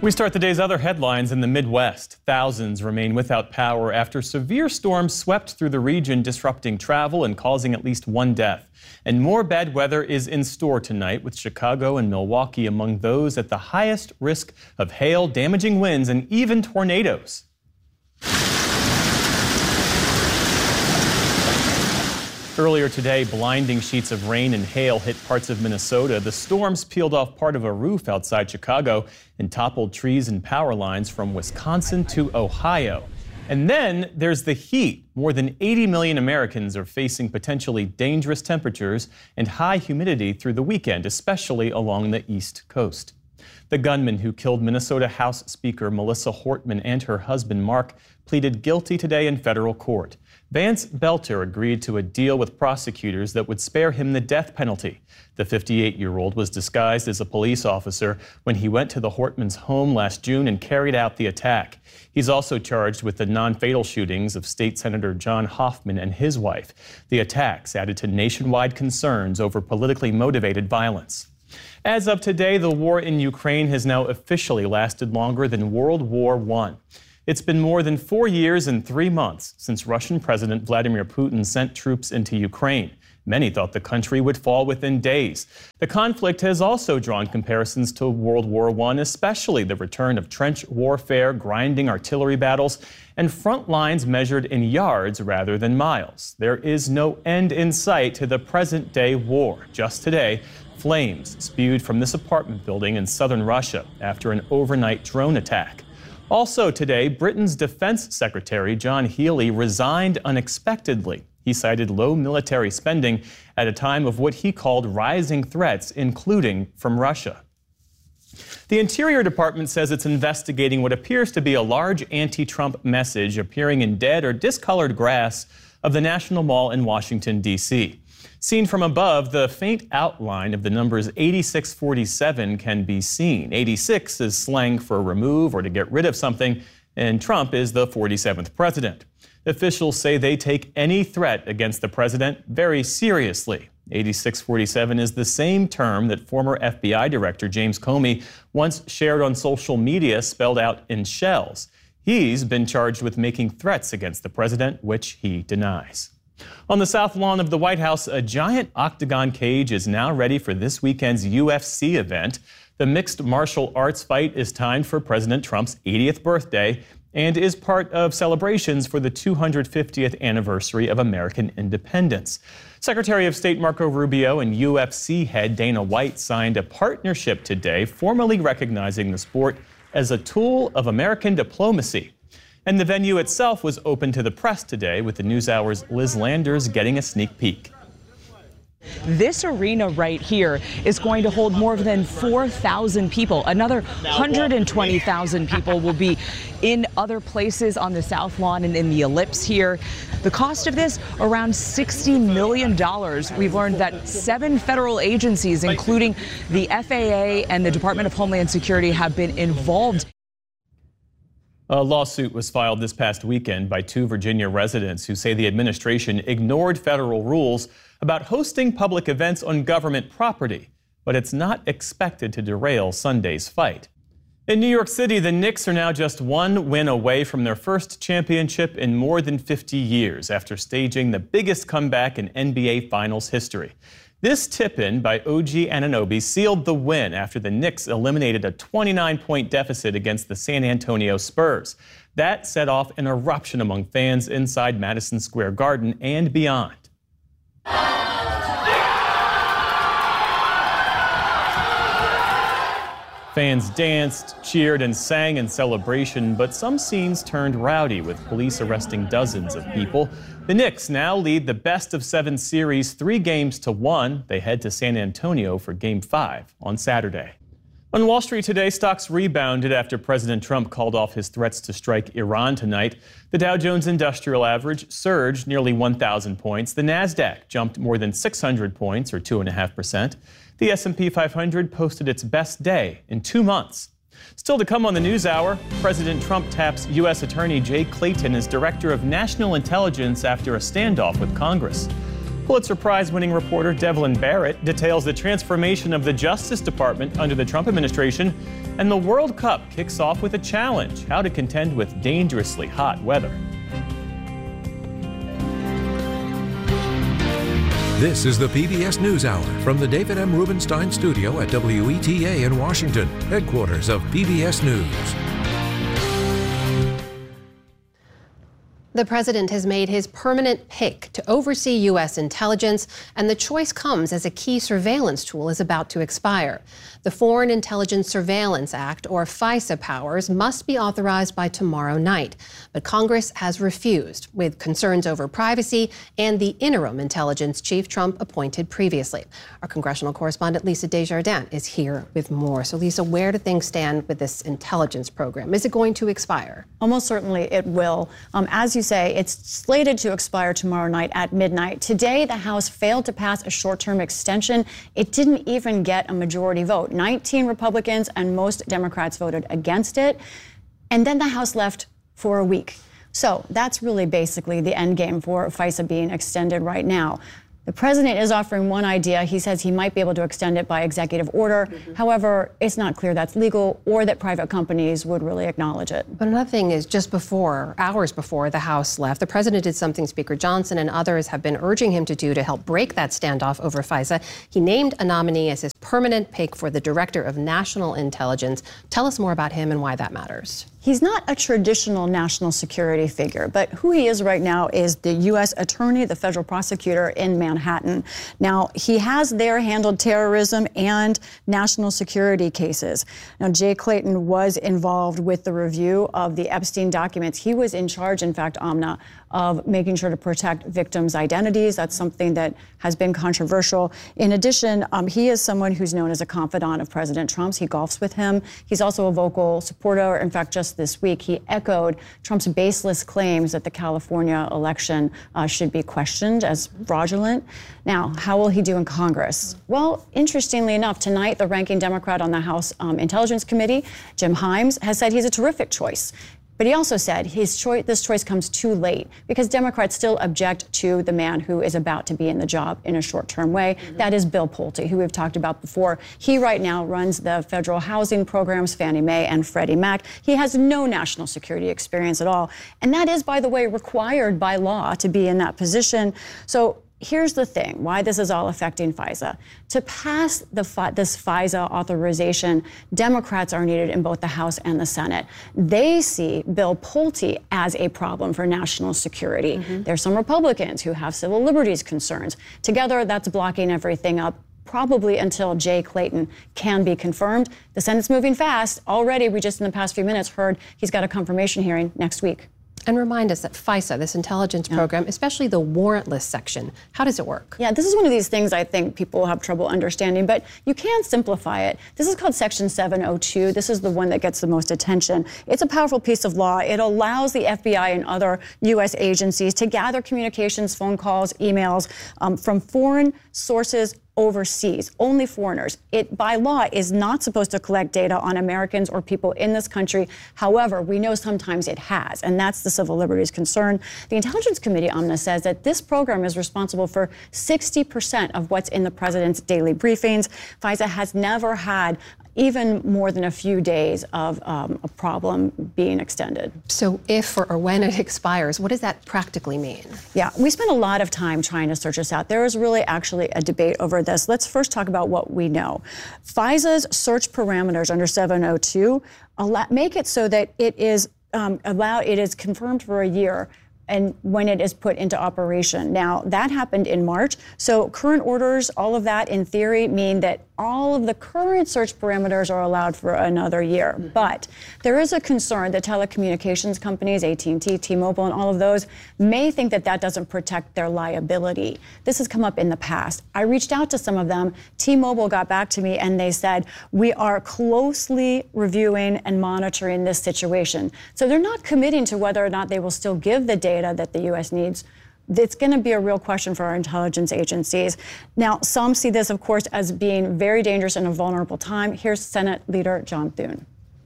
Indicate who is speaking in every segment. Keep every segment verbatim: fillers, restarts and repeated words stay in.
Speaker 1: We start the day's other headlines in the Midwest. Thousands remain without power after severe storms swept through the region, disrupting travel and causing at least one death. And more bad weather is in store tonight, with Chicago and Milwaukee among those at the highest risk of hail, damaging winds, and even tornadoes. Earlier today, blinding sheets of rain and hail hit parts of Minnesota. The storms peeled off part of a roof outside Chicago and toppled trees and power lines from Wisconsin to Ohio. And then there's the heat. More than eighty million Americans are facing potentially dangerous temperatures and high humidity through the weekend, especially along the East Coast. The gunman who killed Minnesota House Speaker Melissa Hortman and her husband Mark pleaded guilty today in federal court. Vance Belter agreed to a deal with prosecutors that would spare him the death penalty. The fifty-eight-year-old was disguised as a police officer when he went to the Hortmans' home last June and carried out the attack. He's also charged with the non-fatal shootings of State Senator John Hoffman and his wife. The attacks added to nationwide concerns over politically motivated violence. As of today, the war in Ukraine has now officially lasted longer than World War One. It's been more than four years and three months since Russian President Vladimir Putin sent troops into Ukraine. Many thought the country would fall within days. The conflict has also drawn comparisons to World War One, especially the return of trench warfare, grinding artillery battles, and front lines measured in yards rather than miles. There is no end in sight to the present-day war. Just today, flames spewed from this apartment building in southern Russia after an overnight drone attack. Also today, Britain's Defense Secretary John Healey resigned unexpectedly. He cited low military spending at a time of what he called rising threats, including from Russia. The Interior Department says it's investigating what appears to be a large anti-Trump message appearing in dead or discolored grass of the National Mall in Washington, D C Seen from above, the faint outline of the numbers eighty-six forty-seven can be seen. eighty-six is slang for remove or to get rid of something, and Trump is the forty-seventh president. Officials say they take any threat against the president very seriously. eighty-six forty-seven is the same term that former F B I Director James Comey once shared on social media, spelled out in shells. He's been charged with making threats against the president, which he denies. On the south lawn of the White House, a giant octagon cage is now ready for this weekend's U F C event. The mixed martial arts fight is timed for President Trump's eightieth birthday and is part of celebrations for the two hundred fiftieth anniversary of American independence. Secretary of State Marco Rubio and U F C head Dana White signed a partnership today, formally recognizing the sport as a tool of American diplomacy. And the venue itself was open to the press today, with the NewsHour's Liz Landers getting a sneak peek.
Speaker 2: This arena right here is going to hold more than four thousand people. Another one hundred twenty thousand people will be in other places on the South Lawn and in the Ellipse here. The cost of this, around sixty million dollars. We've learned that seven federal agencies, including the F A A and the Department of Homeland Security, have been involved.
Speaker 1: A lawsuit was filed this past weekend by two Virginia residents who say the administration ignored federal rules about hosting public events on government property, but it's not expected to derail Sunday's fight. In New York City, the Knicks are now just one win away from their first championship in more than fifty years after staging the biggest comeback in N B A Finals history. This tip-in by O G Anunoby sealed the win after the Knicks eliminated a twenty-nine point deficit against the San Antonio Spurs. That set off an eruption among fans inside Madison Square Garden and beyond. Fans danced, cheered, and sang in celebration, but some scenes turned rowdy, with police arresting dozens of people. The Knicks now lead the best of seven series three games to one. They head to San Antonio for Game five on Saturday. On Wall Street today, stocks rebounded after President Trump called off his threats to strike Iran tonight. The Dow Jones Industrial Average surged nearly one thousand points. The Nasdaq jumped more than six hundred points, or two point five percent. The S and P five hundred posted its best day in two months. Still to come on the NewsHour, President Trump taps U S Attorney Jay Clayton as Director of National Intelligence after a standoff with Congress. Pulitzer Prize-winning reporter Devlin Barrett details the transformation of the Justice Department under the Trump administration, and the World Cup kicks off with a challenge: how to contend with dangerously hot weather.
Speaker 3: This is the P B S NewsHour from the David M. Rubenstein studio at W E T A in Washington, headquarters of P B S News.
Speaker 4: The president has made his permanent pick to oversee U S intelligence, and the choice comes as a key surveillance tool is about to expire. The Foreign Intelligence Surveillance Act, or FISA powers, must be authorized by tomorrow night. But Congress has refused, with concerns over privacy and the interim intelligence chief Trump appointed previously. Our congressional correspondent Lisa Desjardins is here with more. So, Lisa, where do things stand with this intelligence program? Is it going to expire?
Speaker 5: Almost certainly it will. Um, as you say, it's slated to expire tomorrow night at midnight. Today, the House failed to pass a short-term extension. It didn't even get a majority vote. nineteen Republicans and most Democrats voted against it. And then the House left for a week. So that's really basically the end game for FISA being extended right now. The president is offering one idea. He says he might be able to extend it by executive order. Mm-hmm. However, it's not clear that's legal or that private companies would really acknowledge it.
Speaker 4: But another thing is, just before, hours before the House left, the president did something Speaker Johnson and others have been urging him to do to help break that standoff over FISA. He named a nominee as his permanent pick for the Director of National Intelligence. Tell us more about him and why that matters.
Speaker 5: He's not a traditional national security figure, but who he is right now is the U S attorney, the federal prosecutor in Manhattan. Now, he has there handled terrorism and national security cases. Now, Jay Clayton was involved with the review of the Epstein documents. He was in charge, in fact, Amna, of making sure to protect victims' identities. That's something that has been controversial. In addition, um, he is someone who's known as a confidant of President Trump's. He golfs with him. He's also a vocal supporter. In fact, just this week, he echoed Trump's baseless claims that the California election uh, should be questioned as fraudulent. Now, how will he do in Congress? Well, interestingly enough, tonight, the ranking Democrat on the House um, Intelligence Committee, Jim Himes, has said he's a terrific choice. But he also said his choice, this choice comes too late because Democrats still object to the man who is about to be in the job in a short-term way. Mm-hmm. That is Bill Pulte, who we've talked about before. He right now runs the federal housing programs, Fannie Mae and Freddie Mac. He has no national security experience at all. And that is, by the way, required by law to be in that position. So here's the thing, why this is all affecting FISA. To pass the, this FISA authorization, Democrats are needed in both the House and the Senate. They see Bill Pulte as a problem for national security. Mm-hmm. There's some Republicans who have civil liberties concerns. Together, that's blocking everything up, probably until Jay Clayton can be confirmed. The Senate's moving fast. Already, we just in the past few minutes heard he's got a confirmation hearing next week.
Speaker 4: And remind us that FISA, this intelligence yeah. program, especially the warrantless section, how does it work?
Speaker 5: Yeah, this is one of these things I think people have trouble understanding, but you can simplify it. This is called Section seven oh two. This is the one that gets the most attention. It's a powerful piece of law. It allows the F B I and other U S agencies to gather communications, phone calls, emails um, from foreign sources overseas, only foreigners. It, by law, is not supposed to collect data on Americans or people in this country. However, we know sometimes it has, and that's the civil liberties concern. The Intelligence Committee, Amna, says that this program is responsible for sixty percent of what's in the president's daily briefings. FISA has never had even more than a few days of um, a problem being extended.
Speaker 4: So if or, or when it expires, what does that practically mean?
Speaker 5: Yeah, we spent a lot of time trying to search this out. There is really actually a debate over this. Let's first talk about what we know. FISA's search parameters under seven oh two allow, make it so that it is um, allow, it is confirmed for a year and when it is put into operation. Now, that happened in March. So current orders, all of that in theory mean that all of the current search parameters are allowed for another year. Mm-hmm. But there is a concern that telecommunications companies, A T and T, T-Mobile, and all of those may think that that doesn't protect their liability. This has come up in the past. I reached out to some of them. T-Mobile got back to me and they said, we are closely reviewing and monitoring this situation. So they're not committing to whether or not they will still give the data that the U S needs. It's going to be a real question for our intelligence agencies. Now, some see this, of course, as being very dangerous in a vulnerable time. Here's Senate Leader John Thune.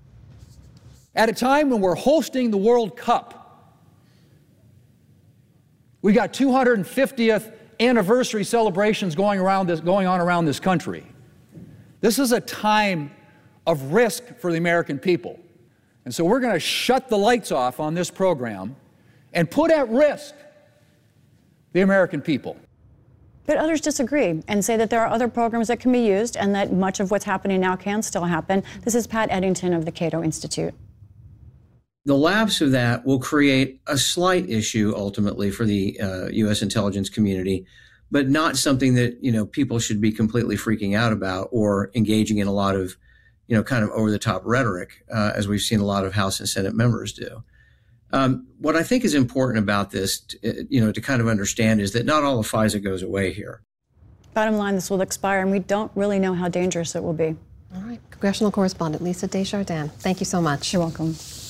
Speaker 6: At a time when we're hosting the World Cup, we got two hundred fiftieth anniversary celebrations going around this, going on around this country. This is a time of risk for the American people. And so we're going to shut the lights off on this program and put at risk the American people.
Speaker 5: But others disagree and say that there are other programs that can be used and that much of what's happening now can still happen. This is Pat Eddington of the Cato Institute.
Speaker 7: The lapse of that will create a slight issue ultimately for the uh, U S intelligence community, but not something that, you know, people should be completely freaking out about or engaging in a lot of, you know, kind of over-the-top rhetoric, uh, as we've seen a lot of House and Senate members do. Um, what I think is important about this, to, you know, to kind of understand is that not all of FISA goes away here.
Speaker 5: Bottom line, this will expire, and we don't really know how dangerous it will be.
Speaker 4: All right. Congressional correspondent Lisa Desjardins, thank you so much.
Speaker 5: You're welcome.